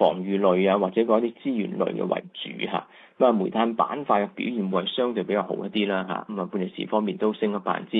防禦類啊，或者嗰啲資源類嘅為主嚇。咁啊，煤炭板塊嘅表現會係相對比較好一啲啦嚇。咁啊，半日市方面都升咗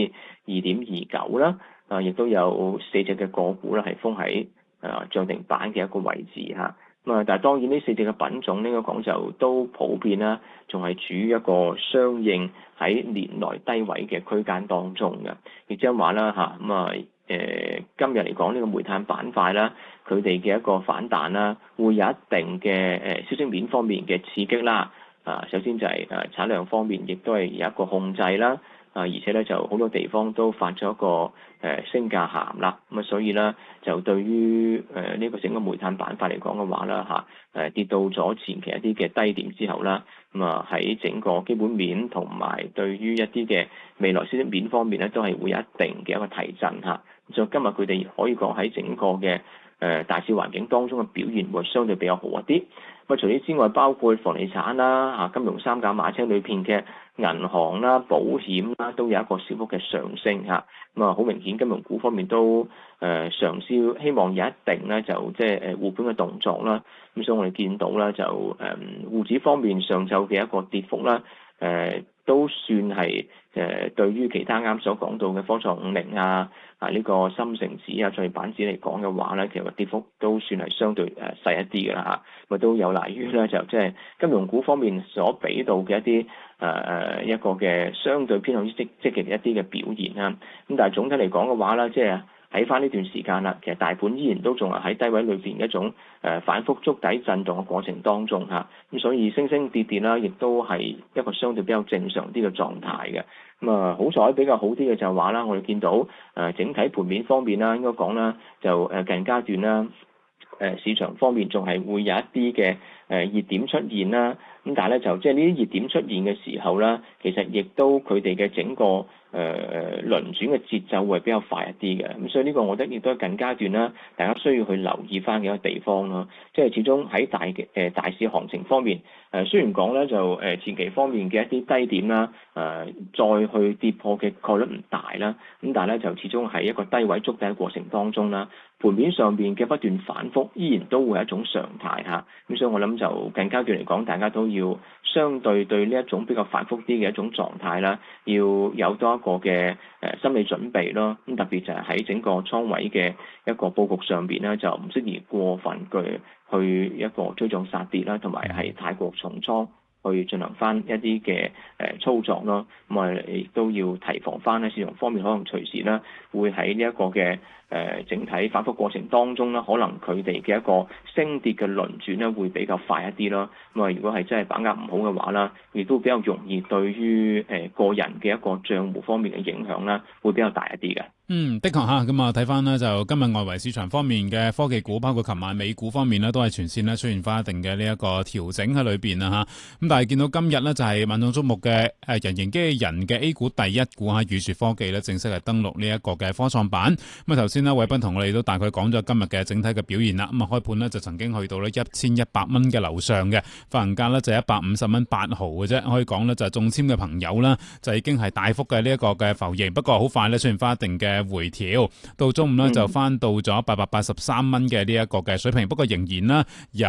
2.29%啦。亦都有4隻嘅個股咧係封喺漲停板嘅一個位置嚇。咁啊，但係當然呢4隻嘅品種應該講就都普遍啦，仲係處於一個相應喺年內低位嘅區間當中嘅。亦即係話啦嚇，今日嚟講呢個煤炭板塊啦，佢哋嘅一個反彈啦，會有一定嘅消息面方面嘅刺激啦。首先就係產量方面，亦都係有一個控制啦。而且咧就好多地方都發咗一個升價函啦。咁所以咧就對於呢個整個煤炭板塊嚟講嘅話啦跌到咗前期一啲嘅低點之後啦，喺整個基本面同埋對於一啲嘅未來消息面方面咧，都係會有一定嘅一個提振嚇。就今日佢哋可以講喺整個嘅大市環境當中嘅表現會相對比較好一啲。除此之外，包括房地產啦、金融三甲馬車裏邊嘅銀行啦、保險啦，都有一個小幅嘅上升嚇。好明顯金融股方面都嘗試希望有一定咧就即係護盤嘅動作啦。咁所以我哋見到啦就滬指方面上晝嘅一個跌幅啦，都算係對於其他啱所講到嘅科創50呢個深成指創業板指嚟講嘅話咧，其實個跌幅都算係相對細一啲嘅啦嚇。都有賴於咧就即係金融股方面所俾到嘅一啲一個嘅相對偏向於積極一啲嘅表現啦。咁但係總體嚟講嘅話咧，即係喺翻呢段時間啦，其實大盤依然都仲係喺低位裏邊一種反覆築底震盪嘅過程當中嚇。咁所以升升跌跌啦，亦都係一個相對比較正常啲嘅狀態嘅。好彩比較好啲嘅就係話啦，我哋見到整體盤面方面啦，應該講啦，就近階段啦，市場方面仲係會有一啲嘅熱點出現啦。咁但係咧就即係呢啲熱點出現嘅時候啦，其實亦都佢哋嘅整個輪轉嘅節奏會比較快一啲嘅。咁所以呢個我覺得亦都係近階段啦，大家需要去留意翻嘅一個地方咯。即係始終喺大市行情方面，雖然講咧就前期方面嘅一啲低點啦，再去跌破嘅概率唔大啦。咁但係咧就始終喺一個低位築底嘅過程當中啦，盤面上邊嘅不斷反覆依然都會係一種常態嚇。咁所以我諗就近階段嚟講，大家都要相對呢一種比較反覆啲嘅一種狀態啦，要有多一個嘅心理準備咯。咁特別就係喺整個倉位嘅一個佈局上邊咧，就唔適宜過分去一個追漲殺跌啦，同埋係太過重倉去進行翻一啲嘅操作咯。咁亦都要提防翻咧，市場方面可能隨時咧會喺呢一個嘅整體反覆過程當中咧，可能佢哋嘅一個升跌嘅輪轉咧會比較快一啲咯。如果係真係把握唔好嘅話啦，亦都比較容易對於個人嘅一個帳戶方面嘅影響啦，會比較大一啲嘅。 的確嚇，咁睇翻呢，就今日外圍市場方面嘅科技股，包括琴晚美股方面呢，都係全線呢出現翻一定嘅呢一個調整喺裏邊啦嚇。咁但係見到今日呢，就係萬眾矚目嘅人形機器人嘅 A 股第一股嚇，宇樹科技呢正式係登陸呢一個嘅科創板。咁頭先呢，偉斌同我哋都大概講咗今日嘅整體嘅表現啦。咁開盤呢，就曾經去到呢1100蚊嘅樓上嘅，發行價呢就150蚊8毫嘅啫。可以講呢，就係中籤嘅朋友啦，就已經係大幅嘅呢一個嘅浮盈。不過好快呢，出現翻一定嘅回調，到中午呢就翻到咗883蚊嘅呢一個嘅水平，不過仍然呢有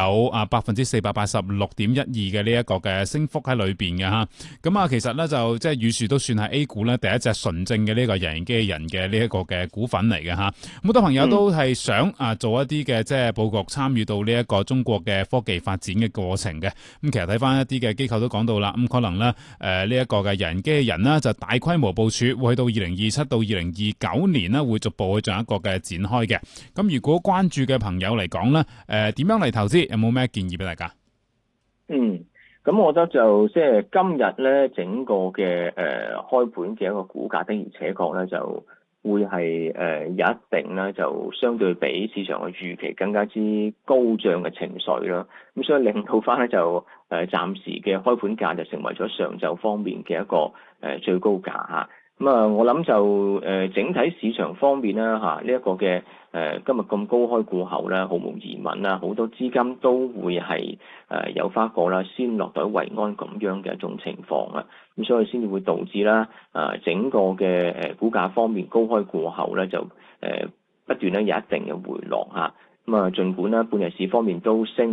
486.12%嘅呢一個嘅升幅喺裏邊嘅吓。咁其實呢，就即係宇樹都算係 A 股呢第一隻純正嘅呢個人形機器人嘅呢一個嘅股份嚟嘅吓。好多朋友都係想做一啲嘅即係佈局，參與到呢一個中國嘅科技發展嘅過程嘅。咁其實睇翻一啲嘅機構都講到啦，咁可能呢呢一個嘅人形機器人呢就大規模部署，會去到2027到2029年呢會逐步去做一個嘅展開嘅。咁如果關注嘅朋友嚟講呢，點樣嚟投資？有冇咩建議俾大家？ 咁我覺得就即係今日咧，整個嘅開盤嘅一個股價的而且確咧就會係有一定咧就相對比市場嘅預期更加之高漲嘅情緒啦。咁所以令到翻咧就暫時嘅開盤價就成為咗上晝方面嘅一個最高價嚇。我諗就整體市場方面啦嚇，呢一個嘅今日咁高開過後咧，毫無疑問啦，好多資金都會係有翻個啦，先落袋為安咁樣嘅一種情況啦。咁所以先至會導致啦整個嘅股價方面高開過後咧，就不斷咧有一定嘅回落嚇。盡管咧半日市方面都升。